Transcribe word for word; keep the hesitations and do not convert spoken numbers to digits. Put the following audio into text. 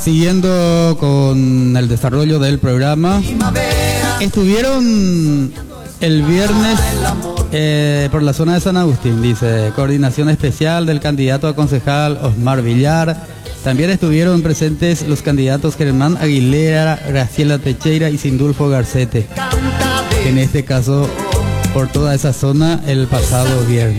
Siguiendo con el desarrollo del programa, estuvieron el viernes eh, por la zona de San Agustín, dice, coordinación especial del candidato a concejal Osmar Villar. También estuvieron presentes los candidatos Germán Aguilera, Graciela Teixeira y Sindulfo Garcete, en este caso por toda esa zona el pasado viernes.